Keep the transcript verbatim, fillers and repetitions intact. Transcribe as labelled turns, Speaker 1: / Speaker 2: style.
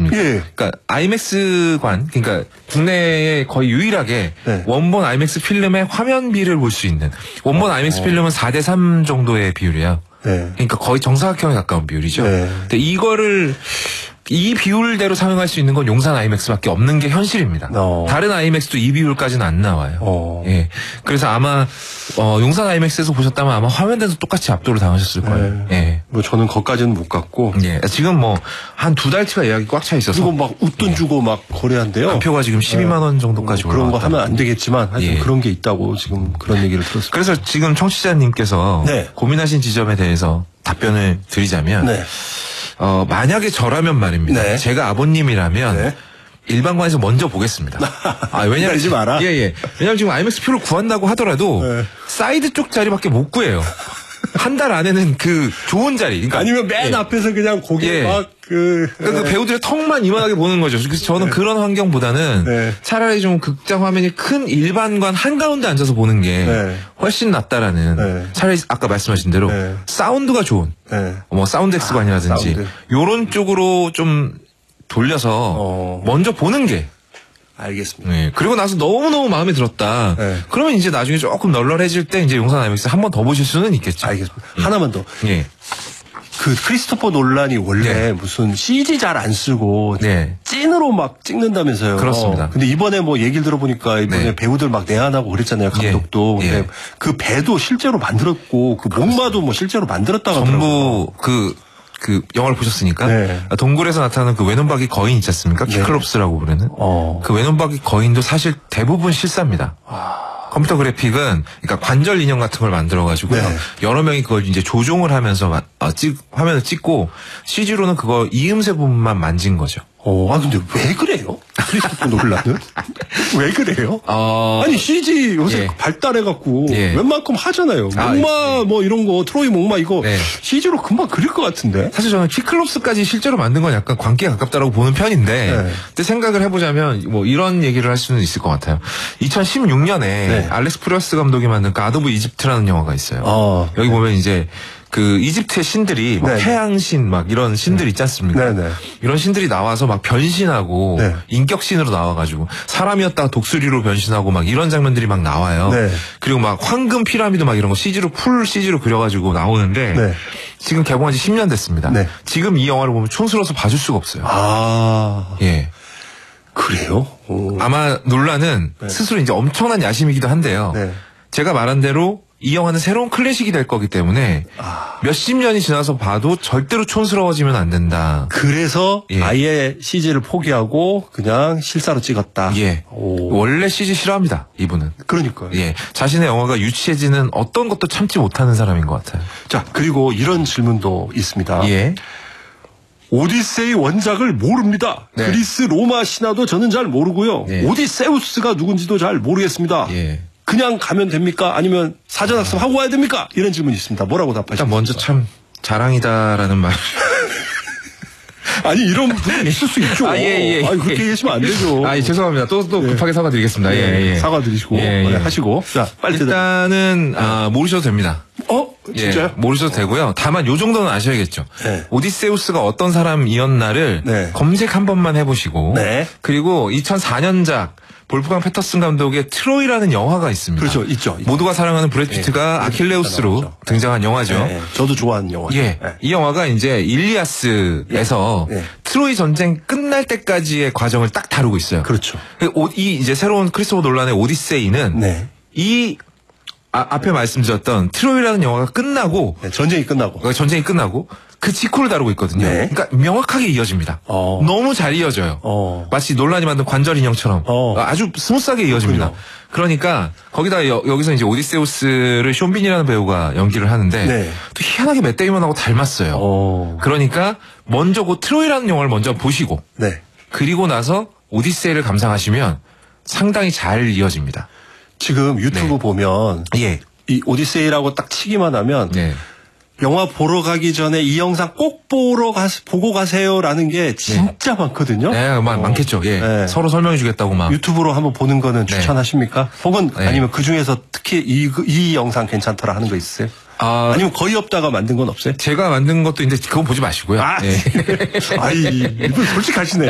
Speaker 1: 않습니까?
Speaker 2: 예.
Speaker 1: 그러니까 아이맥스관, 그러니까 국내에 거의 유일하게
Speaker 2: 네.
Speaker 1: 원본 아이맥스 필름의 화면비를 볼 수 있는 원본
Speaker 2: 어.
Speaker 1: 아이맥스 필름은 사 대 삼 정도의 비율이에요.
Speaker 2: 네.
Speaker 1: 그러니까 거의 정사각형에 가까운 비율이죠.
Speaker 2: 네.
Speaker 1: 근데 이거를 이 비율대로 사용할 수 있는 건 용산 아이맥스밖에 없는 게 현실입니다.
Speaker 2: 어.
Speaker 1: 다른 아이맥스도 이 비율까지는 안 나와요.
Speaker 2: 어.
Speaker 1: 예. 그래서 아마 어, 용산 아이맥스에서 보셨다면 아마 화면에서 똑같이 압도를 당하셨을 거예요.
Speaker 2: 네.
Speaker 1: 예.
Speaker 2: 뭐 저는 거기까지는 못 갔고.
Speaker 1: 예. 지금 뭐 한 두 달치가 예약이 꽉 차 있어서
Speaker 2: 그리고 막 웃돈
Speaker 1: 예.
Speaker 2: 주고 막 거래한대요.
Speaker 1: 한 표가 지금 십이만 원 정도까지
Speaker 2: 뭐 그런 거
Speaker 1: 올라왔다.
Speaker 2: 하면 안 되겠지만 하여튼
Speaker 1: 예.
Speaker 2: 그런 게 있다고 지금 그런 얘기를 들었습니다.
Speaker 1: 그래서 지금 청취자님께서
Speaker 2: 네.
Speaker 1: 고민하신 지점에 대해서 답변을 드리자면
Speaker 2: 네.
Speaker 1: 어, 만약에 저라면 말입니다.
Speaker 2: 네.
Speaker 1: 제가 아버님이라면
Speaker 2: 네.
Speaker 1: 일반관에서 먼저 보겠습니다. 아, 왜냐면
Speaker 2: 기다리지 마라.
Speaker 1: 예, 예. 왜냐면 지금 아이맥스 표를 구한다고 하더라도
Speaker 2: 네.
Speaker 1: 사이드 쪽 자리밖에 못 구해요. 한 달 안에는 그 좋은 자리. 그러니까
Speaker 2: 아니면 맨
Speaker 1: 예.
Speaker 2: 앞에서 그냥 고개
Speaker 1: 예.
Speaker 2: 막 그.
Speaker 1: 그러니까 그 배우들의 턱만 이만하게 보는 거죠. 그래서 저는 그런 환경보다는
Speaker 2: 네.
Speaker 1: 차라리 좀 극장 화면이 큰 일반관 한가운데 앉아서 보는 게
Speaker 2: 네.
Speaker 1: 훨씬 낫다라는
Speaker 2: 네.
Speaker 1: 차라리 아까 말씀하신 대로
Speaker 2: 네.
Speaker 1: 사운드가 좋은
Speaker 2: 네.
Speaker 1: 뭐 사운드 엑스관이라든지
Speaker 2: 아, 사운드.
Speaker 1: 요런 쪽으로 좀 돌려서
Speaker 2: 어.
Speaker 1: 먼저 보는 게
Speaker 2: 알겠습니다.
Speaker 1: 네. 그리고 나서 너무너무 마음에 들었다.
Speaker 2: 네.
Speaker 1: 그러면 이제 나중에 조금 널널해질 때 이제 용산 아이맥스 한 번 더 보실 수는 있겠죠.
Speaker 2: 알겠습니다. 하나만 더.
Speaker 1: 예.
Speaker 2: 그 크리스토퍼 놀란이 원래
Speaker 1: 네.
Speaker 2: 무슨 씨지 잘 안 쓰고
Speaker 1: 네.
Speaker 2: 찐으로 막 찍는다면서요.
Speaker 1: 그렇습니다.
Speaker 2: 근데 이번에 뭐 얘기를 들어보니까 이번에
Speaker 1: 네.
Speaker 2: 배우들 막 내한하고 그랬잖아요. 감독도.
Speaker 1: 예.
Speaker 2: 근데
Speaker 1: 예.
Speaker 2: 그 배도 실제로 만들었고 그 목마도 뭐 실제로 만들었다고 하더라고요.
Speaker 1: 전부 그, 그 영화를 보셨으니까
Speaker 2: 네.
Speaker 1: 동굴에서 나타나는 그 외눈박이 거인 있지 않습니까?
Speaker 2: 네.
Speaker 1: 키클롭스라고 부르는
Speaker 2: 어.
Speaker 1: 그 외눈박이 거인도 사실 대부분 실사입니다. 컴퓨터 그래픽은 그러니까 관절 인형 같은 걸 만들어가지고
Speaker 2: 네.
Speaker 1: 여러 명이 그걸 이제 조종을 하면서 마- 어, 찍, 화면을 찍고 씨지로는 그거 이음새 부분만 만진 거죠.
Speaker 2: 어, 아 근데 왜 그래요? 크리스토퍼 놀란은? 왜 그래요?
Speaker 1: 어,
Speaker 2: 아니 씨지 요새
Speaker 1: 예.
Speaker 2: 발달해갖고
Speaker 1: 예.
Speaker 2: 웬만큼 하잖아요.
Speaker 1: 아,
Speaker 2: 목마
Speaker 1: 예.
Speaker 2: 뭐 이런 거 트로이 목마 이거
Speaker 1: 네.
Speaker 2: 씨지로 금방 그릴 것 같은데.
Speaker 1: 사실 저는 키클롭스까지 실제로 만든 건 약간 광기에 가깝다라고 보는 편인데,
Speaker 2: 네.
Speaker 1: 근데 생각을 해보자면 뭐 이런 얘기를 할 수는 있을 것 같아요. 이천십육 년에
Speaker 2: 네.
Speaker 1: 알렉스 프리어스 감독이 만든 God of Egypt라는 영화가 있어요.
Speaker 2: 어.
Speaker 1: 여기 보면 이제 그 이집트의 신들이 막
Speaker 2: 네.
Speaker 1: 태양신 막 이런 신들 있지 않습니까?
Speaker 2: 네, 네.
Speaker 1: 이런 신들이 나와서 막 변신하고
Speaker 2: 네.
Speaker 1: 인격신으로 나와가지고 사람이었다가 독수리로 변신하고 막 이런 장면들이 막 나와요.
Speaker 2: 네.
Speaker 1: 그리고 막 황금 피라미드 막 이런 거 씨지로 풀 씨지로 그려가지고 나오는데
Speaker 2: 네.
Speaker 1: 지금 개봉한 지 십 년 됐습니다.
Speaker 2: 네.
Speaker 1: 지금 이 영화를 보면 촌스러워서 봐줄 수가 없어요.
Speaker 2: 아
Speaker 1: 예.
Speaker 2: 그래요? 오.
Speaker 1: 아마 논란은
Speaker 2: 네.
Speaker 1: 스스로 이제 엄청난 야심이기도 한데요.
Speaker 2: 네.
Speaker 1: 제가 말한 대로 이 영화는 새로운 클래식이 될 거기 때문에
Speaker 2: 아.
Speaker 1: 몇십 년이 지나서 봐도 절대로 촌스러워지면 안 된다.
Speaker 2: 그래서
Speaker 1: 예.
Speaker 2: 아예 씨지를 포기하고 그냥 실사로 찍었다.
Speaker 1: 예.
Speaker 2: 오.
Speaker 1: 원래 씨지 싫어합니다. 이분은.
Speaker 2: 그러니까요.
Speaker 1: 예. 자신의 영화가 유치해지는 어떤 것도 참지 못하는 사람인 것 같아요.
Speaker 2: 자 그리고 이런 질문도 있습니다.
Speaker 1: 예.
Speaker 2: 오디세이 원작을 모릅니다.
Speaker 1: 네.
Speaker 2: 그리스 로마 신화도 저는 잘 모르고요.
Speaker 1: 예.
Speaker 2: 오디세우스가 누군지도 잘 모르겠습니다.
Speaker 1: 예.
Speaker 2: 그냥 가면 됩니까? 아니면 사전 학습 하고 와야 됩니까? 이런 질문이 있습니다. 뭐라고 답하십니까?
Speaker 1: 일단 먼저 참 자랑이다라는 말.
Speaker 2: 아니 이런 부분이 있을 수 있죠.
Speaker 1: 아, 예, 예.
Speaker 2: 아니, 그렇게 얘기하시면 안 되죠.
Speaker 1: 아, 죄송합니다. 또, 또 급하게 사과드리겠습니다. 예, 예.
Speaker 2: 사과드리시고
Speaker 1: 예, 예.
Speaker 2: 네, 하시고. 자 빨리 대답.
Speaker 1: 일단은, 아, 모르셔도 됩니다.
Speaker 2: 어? 진짜요?
Speaker 1: 예, 모르셔도 되고요. 다만 요 정도는 아셔야겠죠.
Speaker 2: 네.
Speaker 1: 오디세우스가 어떤 사람이었나를
Speaker 2: 네.
Speaker 1: 검색 한 번만 해보시고
Speaker 2: 네.
Speaker 1: 그리고 이천사 년작 볼프강 패터슨 감독의 트로이라는 영화가 있습니다.
Speaker 2: 그렇죠. 있죠.
Speaker 1: 모두가 사랑하는 브래드 피트가
Speaker 2: 네.
Speaker 1: 아킬레우스로
Speaker 2: 나오죠.
Speaker 1: 등장한 영화죠.
Speaker 2: 네, 저도 좋아하는 영화.
Speaker 1: 예, 이 영화가 이제 일리아스에서
Speaker 2: 예. 예.
Speaker 1: 트로이 전쟁 끝날 때까지의 과정을 딱 다루고 있어요.
Speaker 2: 그렇죠.
Speaker 1: 이 이제 새로운 크리스토퍼 놀란의 오디세이는
Speaker 2: 네.
Speaker 1: 이 아, 앞에 말씀드렸던 트로이라는 영화가 끝나고
Speaker 2: 네, 전쟁이 끝나고.
Speaker 1: 그러니까 전쟁이 끝나고 그 직후를 다루고 있거든요.
Speaker 2: 네.
Speaker 1: 그러니까 명확하게 이어집니다.
Speaker 2: 어.
Speaker 1: 너무 잘 이어져요.
Speaker 2: 어.
Speaker 1: 마치 논란이 만든 관절 인형처럼
Speaker 2: 어.
Speaker 1: 아주 스무스하게 이어집니다.
Speaker 2: 그렇군요.
Speaker 1: 그러니까 거기다 여, 여기서 이제 오디세우스를 쇼빈이라는 배우가 연기를 하는데
Speaker 2: 네.
Speaker 1: 또 희한하게 맷 데이먼하고 닮았어요.
Speaker 2: 어.
Speaker 1: 그러니까 먼저 그 트로이라는 영화를 먼저 보시고
Speaker 2: 네.
Speaker 1: 그리고 나서 오디세이를 감상하시면 상당히 잘 이어집니다.
Speaker 2: 지금 유튜브
Speaker 1: 네.
Speaker 2: 보면
Speaker 1: 예.
Speaker 2: 이 오디세이라고 딱 치기만 하면
Speaker 1: 네.
Speaker 2: 영화 보러 가기 전에 이 영상 꼭 보러 가 보고 가세요라는 게 진짜 많거든요.
Speaker 1: 네, 많,
Speaker 2: 어.
Speaker 1: 많겠죠. 예.
Speaker 2: 네.
Speaker 1: 서로 설명해 주겠다고 막.
Speaker 2: 유튜브로 한번 보는 거는
Speaker 1: 네.
Speaker 2: 추천하십니까? 혹은
Speaker 1: 네.
Speaker 2: 아니면 그 중에서 특히 이, 이 영상 괜찮더라 하는 거 있으세요?
Speaker 1: 아,
Speaker 2: 아니면 거의 없다가 만든 건 없어요?
Speaker 1: 제가 만든 것도 이제 그거 보지 마시고요.
Speaker 2: 아,
Speaker 1: 예.
Speaker 2: 아이, 이분 솔직하시네.